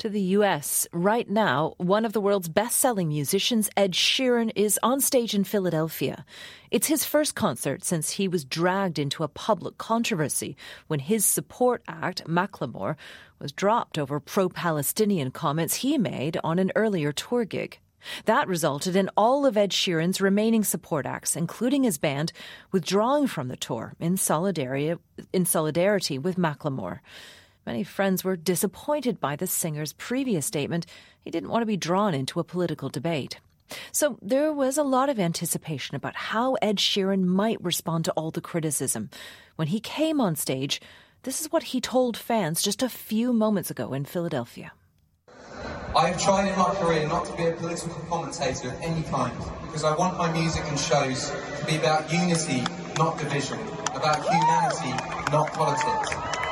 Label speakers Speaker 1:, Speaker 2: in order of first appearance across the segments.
Speaker 1: To the US. Right now, one of the world's best-selling musicians, Ed Sheeran, is on stage in Philadelphia. It's his first concert since he was dragged into a public controversy when his support act, Macklemore, was dropped over pro-Palestinian comments he made on an earlier tour gig. That resulted in all of Ed Sheeran's remaining support acts, including his band, withdrawing from the tour in solidarity with Macklemore. Many friends were disappointed by the singer's previous statement. He didn't want to be drawn into a political debate. So there was a lot of anticipation about how Ed Sheeran might respond to all the criticism. When he came on stage, this is what he told fans just a few moments ago in Philadelphia.
Speaker 2: I have tried in my career not to be a political commentator of any kind, because I want my music and shows to be about unity, not division, about humanity, not politics.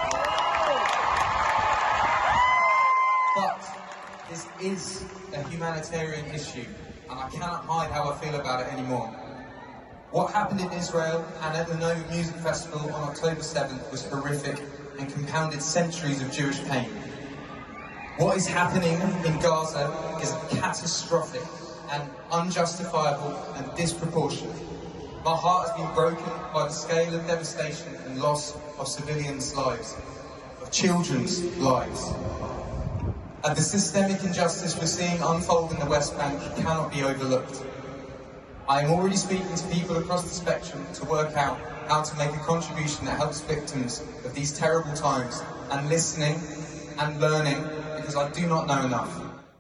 Speaker 2: But this is a humanitarian issue, and I cannot hide how I feel about it anymore. What happened in Israel and at the Nova Music Festival on October 7th was horrific and compounded centuries of Jewish pain. What is happening in Gaza is catastrophic and unjustifiable and disproportionate. My heart has been broken by the scale of devastation and loss of civilians' lives, of children's lives. And the systemic injustice we're seeing unfold in the West Bank cannot be overlooked. I am already speaking to people across the spectrum to work out how to make a contribution that helps victims of these terrible times, and listening and learning, because I do not know enough.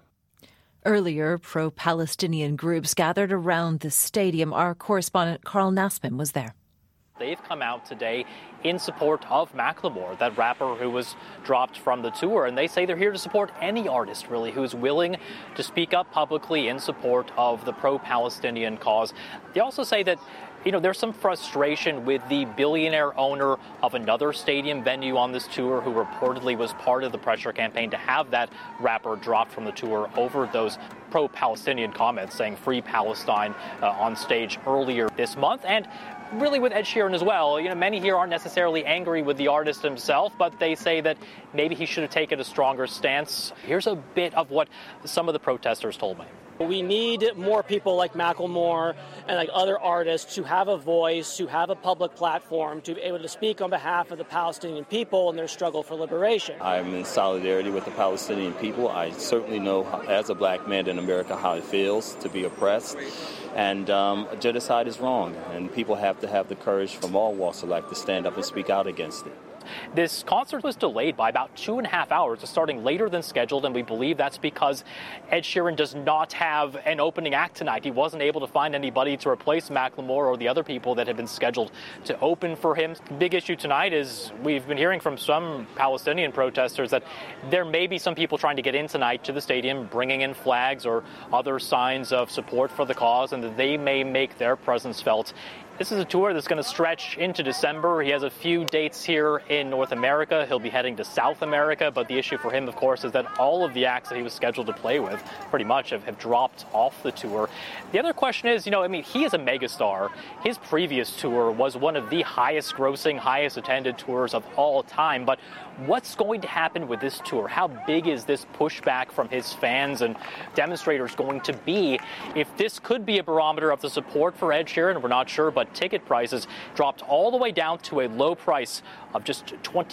Speaker 1: Earlier, pro-Palestinian groups gathered around the stadium. Our correspondent Carl Nassman was there.
Speaker 3: They've come out today in support of Macklemore, that rapper who was dropped from the tour. And they say they're here to support any artist, really, who's willing to speak up publicly in support of the pro-Palestinian cause. They also say that, there's some frustration with the billionaire owner of another stadium venue on this tour who reportedly was part of the pressure campaign to have that rapper dropped from the tour over those pro-Palestinian comments saying free Palestine on stage earlier this month. And really with Ed Sheeran as well. Many here aren't necessarily angry with the artist himself, but they say that maybe he should have taken a stronger stance. Here's a bit of what some of the protesters told me.
Speaker 4: We need more people like Macklemore and like other artists to have a voice, to have a public platform, to be able to speak on behalf of the Palestinian people and their struggle for liberation.
Speaker 5: I'm in solidarity with the Palestinian people. I certainly know, as a black man in America, how it feels to be oppressed. And genocide is wrong, and people have to have the courage from all walks of life to stand up and speak out against it.
Speaker 3: This concert was delayed by about 2.5 hours, starting later than scheduled, and we believe that's because Ed Sheeran does not have an opening act tonight. He wasn't able to find anybody to replace Macklemore or the other people that had been scheduled to open for him. The big issue tonight is we've been hearing from some Palestinian protesters that there may be some people trying to get in tonight to the stadium, bringing in flags or other signs of support for the cause, and that they may make their presence felt. This is a tour that's going to stretch into December. He has a few dates here in North America. He'll be heading to South America, but the issue for him, of course, is that all of the acts that he was scheduled to play with pretty much have dropped off the tour. The other question is, he is a megastar. His previous tour was one of the highest grossing, highest attended tours of all time, but what's going to happen with this tour? How big is this pushback from his fans and demonstrators going to be? If this could be a barometer of the support for Ed Sheeran, we're not sure, but ticket prices dropped all the way down to a low price of just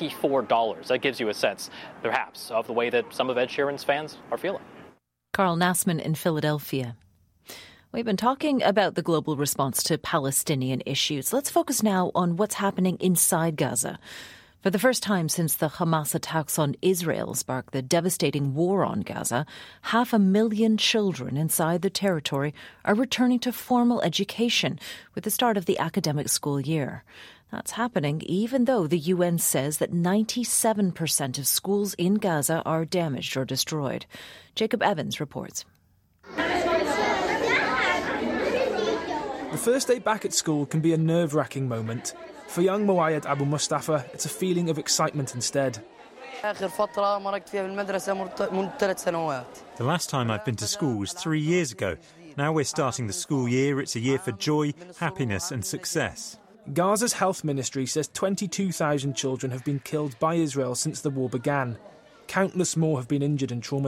Speaker 3: $24. That gives you a sense, perhaps, of the way that some of Ed Sheeran's fans are feeling.
Speaker 1: Carl Nassman in Philadelphia. We've been talking about the global response to Palestinian issues. Let's focus now on what's happening inside Gaza. For the first time since the Hamas attacks on Israel sparked the devastating war on Gaza, 500,000 children inside the territory are returning to formal education with the start of the academic school year. That's happening even though the UN says that 97% of schools in Gaza are damaged or destroyed. Jacob Evans reports.
Speaker 6: The first day back at school can be a nerve-wracking moment. For young Moayed Abu Mustafa, it's a feeling of excitement instead.
Speaker 7: The last time I've been to school was 3 years ago. Now we're starting the school year. It's a year for joy, happiness and success.
Speaker 6: Gaza's health ministry says 22,000 children have been killed by Israel since the war began. Countless more have been injured and traumatized.